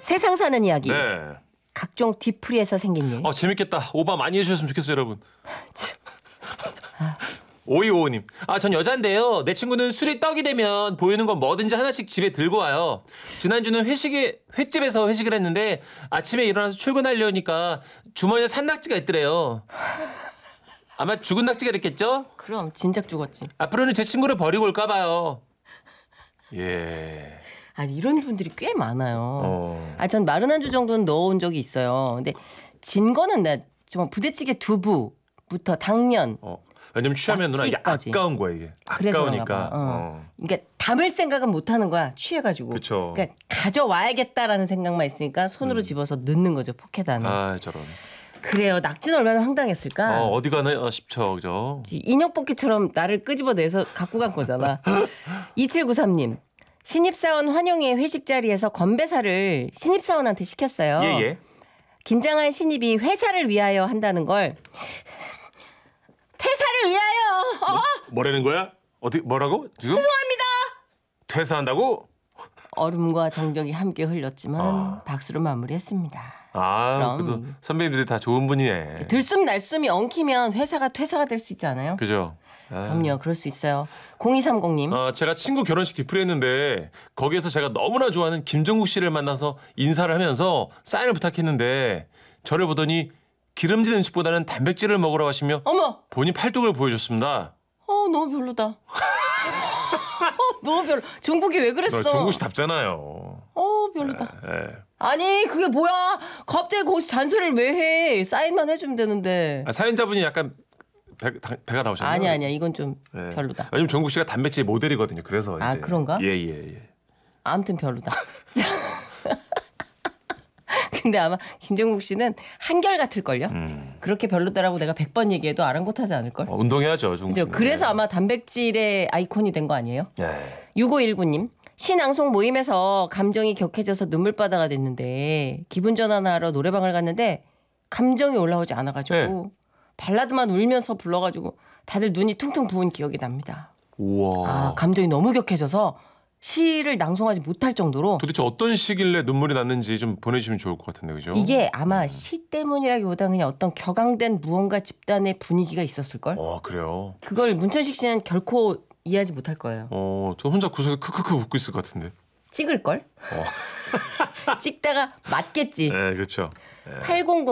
세상 사는 이야기. 네. 각종 뒤풀이에서 생긴 일. 재밌겠다. 오바 많이 해주셨으면 좋겠어요, 여러분. 5255님. 전 여잔데요. 내 친구는 술이 떡이 되면 보이는 건 뭐든지 하나씩 집에 들고 와요. 지난주는 횟집에서 회식을 했는데 아침에 일어나서 출근하려니까 주머니에 산낙지가 있더래요. 아마 죽은 낙지가 됐겠죠? 그럼 진작 죽었지. 앞으로는 제 친구를 버리고 올까 봐요. 예. 아니 이런 분들이 꽤 많아요. 전 마른 안주 정도는 넣어온 적이 있어요. 근데 진 거는 나 정말 부대찌개 두부부터 당면. 왜냐면 취하면 누나 이게 낙지까지. 아까운 거야 이게. 그래서 그런가 아까우니까. 봐. 그러니까 담을 생각은 못 하는 거야. 취해가지고. 그쵸. 그러니까 가져와야겠다라는 생각만 있으니까 손으로 집어서 넣는 거죠. 포켓 안에. 저런. 그래요. 낙지는 얼마나 황당했을까. 어디 가나 싶죠, 그죠? 인형 뽑기처럼 나를 끄집어내서 갖고 간 거잖아. 2793님. 신입사원 환영회 회식 자리에서 건배사를 신입사원한테 시켰어요. 예. 긴장한 신입이 회사를 위하여 한다는 걸 퇴사를 위하여. 뭐라는 거야? 어떻게 뭐라고? 지금? 죄송합니다. 퇴사한다고? 얼음과 정적이 함께 흘렸지만 박수로 마무리했습니다. 그럼. 그래도 선배님들이 다 좋은 분이네. 들숨 날숨이 엉키면 회사가 퇴사가 될 수 있지 않아요? 그죠? 그럼요. 그럴 수 있어요. 0230님. 제가 친구 결혼식 뒤풀이 했는데 거기에서 제가 너무나 좋아하는 김종국 씨를 만나서 인사를 하면서 사인을 부탁했는데 저를 보더니 기름진 음식보다는 단백질을 먹으라고 하시며 어머. 본인 팔뚝을 보여줬습니다. 너무 별로다. 너무 별로. 종국이 왜 그랬어? 종국 씨 답잖아요. 별로다. 예. 아니 그게 뭐야? 갑자기 거기서 잔소리를 왜 해? 사인만 해주면 되는데. 사연자분이 약간 배가 나오셨나요? 아니야. 이건 좀 별로다. 왜냐면 종국 씨가 단백질 모델이거든요. 그래서 이제. 그런가? 예. 아무튼 별로다. 근데 아마 김종국 씨는 한결같을걸요? 그렇게 별로다라고 내가 100번 얘기해도 아랑곳하지 않을걸? 운동해야죠. 종국 씨는. 그래서 아마 단백질의 아이콘이 된 거 아니에요? 네. 6519님. 신앙송 모임에서 감정이 격해져서 눈물바다가 됐는데 기분 전환하러 노래방을 갔는데 감정이 올라오지 않아가지고 발라드만 울면서 불러가지고 다들 눈이 퉁퉁 부은 기억이 납니다. 우와. 감정이 너무 격해져서 시를 낭송하지 못할 정도로. 도대체 어떤 시길래 눈물이 났는지 좀 보내주시면 좋을 것 같은데, 그죠? 이게 아마 시 때문이라기보다는 그냥 어떤 격앙된 무언가 집단의 분위기가 있었을걸? 그래요? 그걸 문천식 씨는 결코 이해하지 못할 거예요. 저 혼자 구석에서 크크크 웃고 있을 것 같은데. 찍을걸? 찍다가 맞겠지. 네, 그렇죠. 800